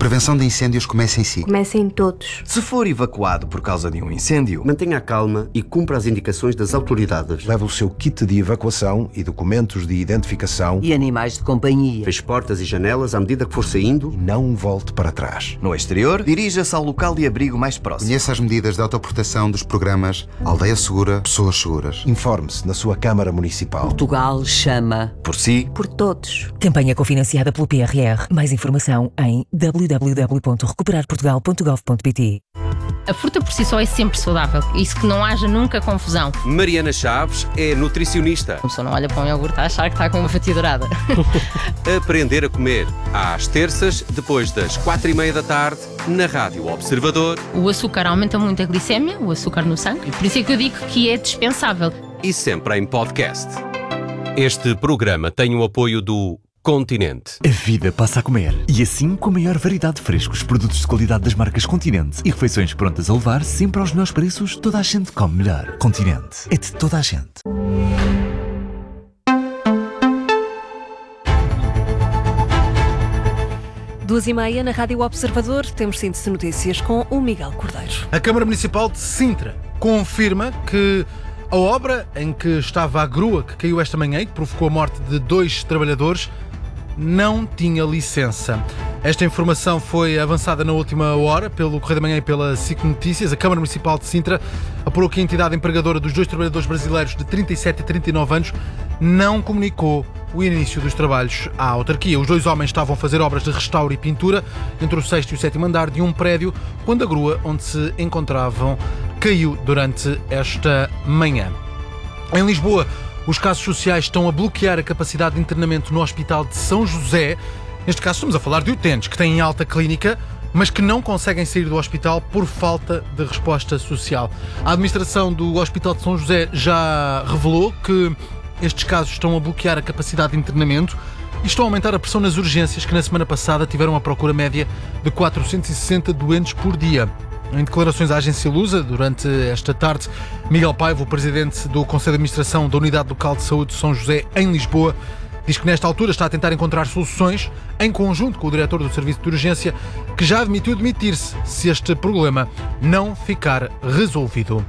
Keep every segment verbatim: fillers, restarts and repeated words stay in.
prevenção de incêndios começa em si. Começa em todos. Se for evacuado por causa de um incêndio, mantenha a calma e cumpra as indicações das autoridades. Leve o seu kit de evacuação e documentos de identificação. E animais de companhia. Feche portas e janelas à medida que for saindo. E não volte para trás. No exterior, dirija-se ao local de abrigo mais próximo. Conheça as medidas de autoproteção dos programas Aldeia Segura, Pessoas Seguras. Informe-se na sua Câmara Municipal. Portugal chama por si. Por todos. Campanha cofinanciada pelo P R R. Mais informação em w w w ponto recuperar portugal ponto gov ponto p t. A fruta por si só é sempre saudável. Isso que não haja nunca confusão. Mariana Chaves é nutricionista. A pessoa não olha para um iogurte a achar que está com uma fatia dourada. Aprender a comer. Às terças, depois das quatro e meia da tarde, na Rádio Observador. O açúcar aumenta muito a glicémia, o açúcar no sangue. Por isso é que eu digo que é dispensável. E sempre em podcast. Este programa tem o apoio do Continente. A vida passa a comer. E assim, com a maior variedade de frescos, produtos de qualidade das marcas Continente e refeições prontas a levar sempre aos melhores preços, toda a gente come melhor. Continente. É de toda a gente. Duas e meia na Rádio Observador, temos síntese de notícias com o Miguel Cordeiro. A Câmara Municipal de Sintra confirma que a obra em que estava a grua que caiu esta manhã e que provocou a morte de dois trabalhadores não tinha licença. Esta informação foi avançada na última hora pelo Correio da Manhã e pela S I C Notícias. A Câmara Municipal de Sintra apurou que a entidade empregadora dos dois trabalhadores brasileiros de trinta e sete e trinta e nove anos não comunicou o início dos trabalhos à autarquia. Os dois homens estavam a fazer obras de restauro e pintura entre o sexto e o sétimo andar de um prédio quando a grua onde se encontravam caiu durante esta manhã. Em Lisboa, os casos sociais estão a bloquear a capacidade de internamento no Hospital de São José. Neste caso estamos a falar de utentes que têm alta clínica, mas que não conseguem sair do hospital por falta de resposta social. A administração do Hospital de São José já revelou que estes casos estão a bloquear a capacidade de internamento e estão a aumentar a pressão nas urgências, que na semana passada tiveram a procura média de quatrocentos e sessenta doentes por dia. Em declarações à agência Lusa, durante esta tarde, Miguel Paiva, o presidente do Conselho de Administração da Unidade Local de Saúde de São José, em Lisboa, diz que nesta altura está a tentar encontrar soluções em conjunto com o diretor do Serviço de Urgência, que já admitiu demitir-se se este problema não ficar resolvido.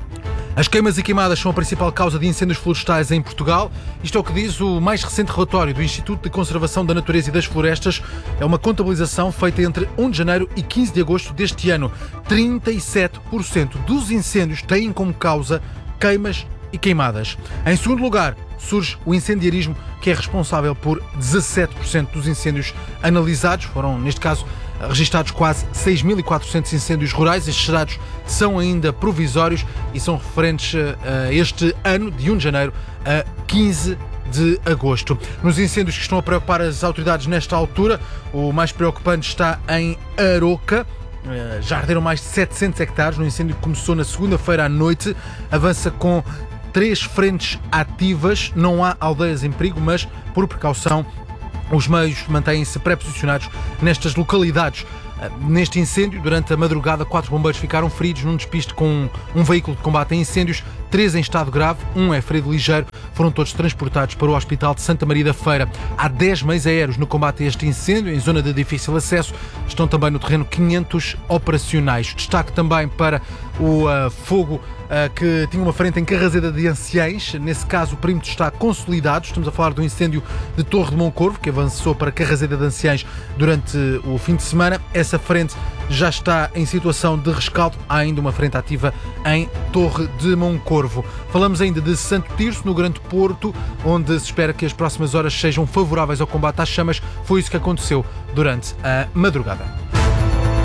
As queimas e queimadas são a principal causa de incêndios florestais em Portugal. Isto é o que diz o mais recente relatório do Instituto de Conservação da Natureza e das Florestas. É uma contabilização feita entre primeiro de janeiro e quinze de agosto deste ano. trinta e sete por cento dos incêndios têm como causa queimas e queimadas. Em segundo lugar, surge o incendiarismo, que é responsável por dezassete por cento dos incêndios analisados. Foram, neste caso, registados quase seis mil e quatrocentos incêndios rurais. Estes dados são ainda provisórios e são referentes a este ano, de primeiro de janeiro a quinze de agosto. Nos incêndios que estão a preocupar as autoridades nesta altura, o mais preocupante está em Aroca. Já arderam mais de setecentos hectares no incêndio que começou na segunda-feira à noite. Avança com três frentes ativas. Não há aldeias em perigo, mas, por precaução, os meios mantêm-se pré-posicionados nestas localidades. Neste incêndio, durante a madrugada, quatro bombeiros ficaram feridos num despiste com um veículo de combate a incêndios, três em estado grave, um é ferido ligeiro. Foram todos transportados para o Hospital de Santa Maria da Feira. Há dez meios aéreos no combate a este incêndio, em zona de difícil acesso. Estão também no terreno quinhentos operacionais. Destaque também para o uh, fogo uh, que tinha uma frente em Carraseda de Anciães. Nesse caso, o perímetro está consolidado. Estamos a falar do incêndio de Torre de Moncorvo, que avançou para Carraseda de Anciães durante o fim de semana. Essa frente já está em situação de rescaldo. Há ainda uma frente ativa em Torre de Moncorvo. Falamos ainda de Santo Tirso, no Grande Porto, onde se espera que as próximas horas sejam favoráveis ao combate às chamas. Foi isso que aconteceu durante a madrugada.